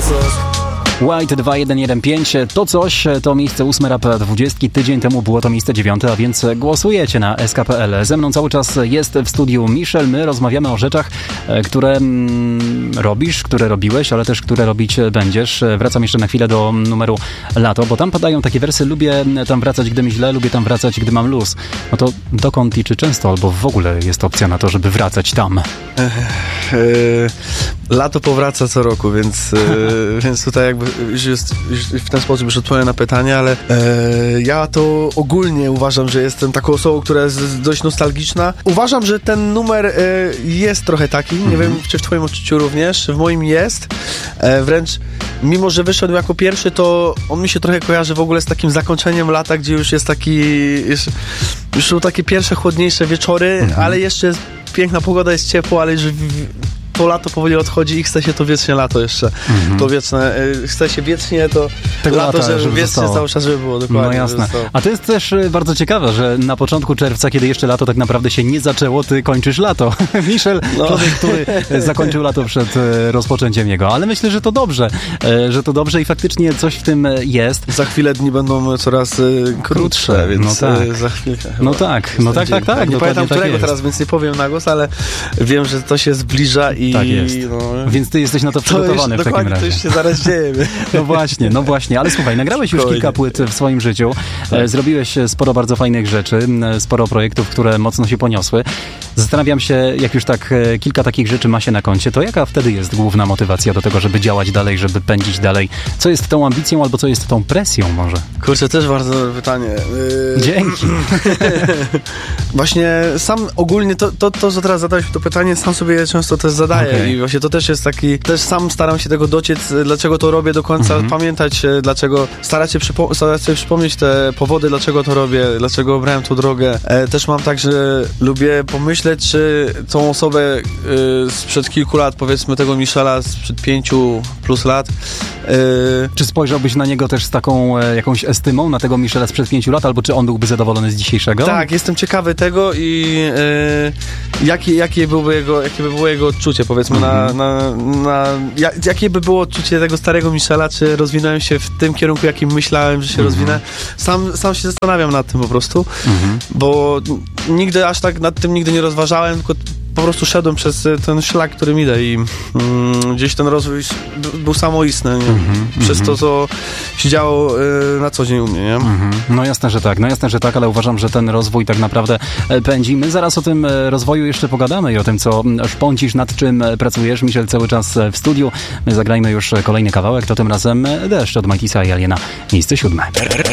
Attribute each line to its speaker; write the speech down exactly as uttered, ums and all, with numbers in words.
Speaker 1: White dwa jeden jeden pięć, to coś, to miejsce ósme rap dwudziestki, tydzień temu było to miejsce dziewiąte, a więc głosujecie na S K kropka P L. Ze mną cały czas jest w studiu Michel, my rozmawiamy o rzeczach, które mm, robisz, które robiłeś, ale też które robić będziesz. Wracam jeszcze na chwilę do numeru Lato, bo tam padają takie wersy, lubię tam wracać, gdy mi źle, lubię tam wracać, gdy mam luz. No to dokąd i czy często, albo w ogóle jest opcja na to, żeby wracać tam?
Speaker 2: Lato powraca co roku, więc, więc tutaj jakby już, jest, już w ten sposób już odpowiem na pytanie, ale e, ja to ogólnie uważam, że jestem taką osobą, która jest dość nostalgiczna. Uważam, że ten numer e, jest trochę taki, nie mm-hmm. wiem, czy w twoim odczuciu również, w moim jest. E, wręcz mimo, że wyszedł jako pierwszy, to on mi się trochę kojarzy w ogóle z takim zakończeniem lata, gdzie już jest taki, już, już są takie pierwsze chłodniejsze wieczory, mm-hmm. ale jeszcze jest piękna pogoda, jest ciepło, ale już w, to lato powoli odchodzi i chce się to wiecznie lato jeszcze. Mm-hmm. To wieczne, chce się wiecznie to
Speaker 1: Tego
Speaker 2: lato,
Speaker 1: lata,
Speaker 2: żeby,
Speaker 1: żeby
Speaker 2: wiecznie
Speaker 1: zostało.
Speaker 2: cały czas, żeby było dokładnie.
Speaker 1: No jasne. A to jest też bardzo ciekawe, że na początku czerwca, kiedy jeszcze lato tak naprawdę się nie zaczęło, ty kończysz lato. Michel, no. Człowiek, który zakończył lato przed rozpoczęciem jego. Ale myślę, że to dobrze, że to dobrze i faktycznie coś w tym jest.
Speaker 2: Za chwilę dni będą coraz krótsze, krótsze więc
Speaker 1: no tak.
Speaker 2: za chwilkę.
Speaker 1: No tak, no tak, tak, tak.
Speaker 2: Nie pamiętam
Speaker 1: tak
Speaker 2: którego
Speaker 1: jest.
Speaker 2: teraz, więc nie powiem na głos, ale wiem, że to się zbliża i...
Speaker 1: Tak jest.
Speaker 2: No,
Speaker 1: więc ty jesteś na to przygotowany
Speaker 2: to już,
Speaker 1: w takim razie.
Speaker 2: To już się zaraz dzieje.
Speaker 1: No właśnie, no właśnie, ale słuchaj, nagrałeś już kilka płyt w swoim życiu, tak. Zrobiłeś sporo bardzo fajnych rzeczy, sporo projektów, które mocno się poniosły. Zastanawiam się, jak już tak kilka takich rzeczy ma się na koncie, to jaka wtedy jest główna motywacja do tego, żeby działać dalej, żeby pędzić dalej? Co jest tą ambicją albo co jest tą presją może?
Speaker 2: Kurczę, też bardzo dobre pytanie. Yy...
Speaker 1: Dzięki.
Speaker 2: Właśnie sam ogólnie to, to, to, co teraz zadałeś to pytanie, sam sobie często też zadaję okay. i właśnie to też jest taki, też sam staram się tego dociec, dlaczego to robię do końca, mm-hmm. pamiętać dlaczego, starać się, przypo- starać się przypomnieć te powody, dlaczego to robię, dlaczego obrałem tą drogę. E, też mam tak, że lubię pomyśleć, czy tą osobę y, sprzed kilku lat, powiedzmy tego Michela sprzed pięciu plus lat. Y,
Speaker 1: czy spojrzałbyś na niego też z taką e, jakąś estymą, na tego Michela sprzed pięciu lat, albo czy on byłby zadowolony z dzisiejszego?
Speaker 2: Tak, jestem ciekawy tego i y, jakie, jakie, byłby jego, jakie by było jego odczucie, powiedzmy, mm-hmm. na, na, na jak, jakie by było odczucie tego starego Michela, czy rozwinąłem się w tym kierunku, jakim myślałem, że się mm-hmm. rozwinę. Sam, sam się zastanawiam nad tym po prostu, mm-hmm. bo nigdy aż tak nad tym nigdy nie rozważałem, tylko po prostu szedłem przez ten szlak, którym idę i mm, gdzieś ten rozwój był samoistny, nie? Mm-hmm, przez mm-hmm. to, co się działo y, na co dzień u mnie, nie?
Speaker 1: Mm-hmm. No jasne, że tak, no jasne, że tak, ale uważam, że ten rozwój tak naprawdę pędzi. My zaraz o tym rozwoju jeszcze pogadamy i o tym, co szpącisz, nad czym pracujesz. Michel cały czas w studiu. My zagrajmy już kolejny kawałek, to tym razem Deszcz od Matisa i Aliena, miejsce siódme.